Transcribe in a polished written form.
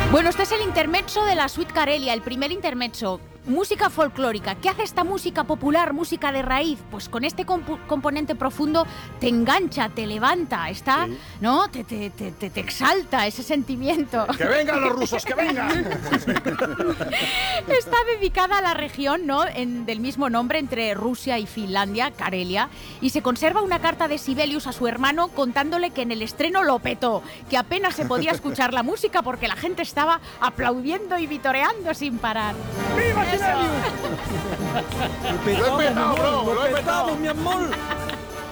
Bueno, este es el intermezzo de la Suite Karelia, el primer intermezzo. Música folclórica. ¿Qué hace esta música popular, música de raíz? Pues con este componente profundo te engancha, te levanta, está, sí, ¿no? Te exalta ese sentimiento. ¡Que vengan los rusos, que vengan! Está dedicada a la región, ¿no? Del mismo nombre, entre Rusia y Finlandia, Karelia, y se conserva una carta de Sibelius a su hermano contándole que en el estreno lo petó, que apenas se podía escuchar la música porque la gente estaba aplaudiendo y vitoreando sin parar. ¡Viva Sibelius! Lo he petado, mi amor.